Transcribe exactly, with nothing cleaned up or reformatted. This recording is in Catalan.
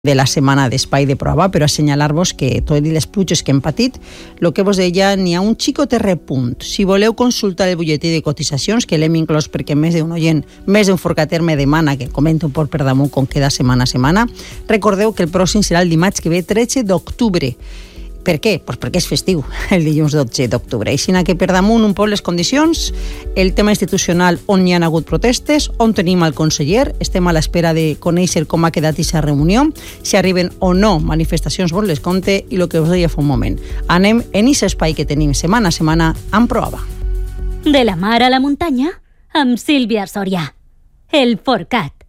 de la setmana d'espai de prova, però assenyalar-vos que, tot i les pluges que hem patit, el que vos deia, n'hi ha un xicot repunt. Si voleu consultar el butlletí de cotitzacions, que l'hem inclòs perquè més d'un oient, més d'un forcater me demana que comento un poc per damunt com queda setmana a setmana, recordeu que el pròxim serà el dimarts que ve tretze d'octubre. Per què? Pues perquè és festiu, el dilluns dotze d'octubre. Així que per damunt un poc les condicions, el tema institucional on hi ha hagut protestes, on tenim el conseller, estem a l'espera de conèixer com ha quedat aquesta reunió, si arriben o no manifestacions, vos les compte, i el que us deia fa un moment. Anem en aquest espai que tenim setmana a setmana amb prova. De la mar a la muntanya, amb Sílvia Sòria. El Forcat.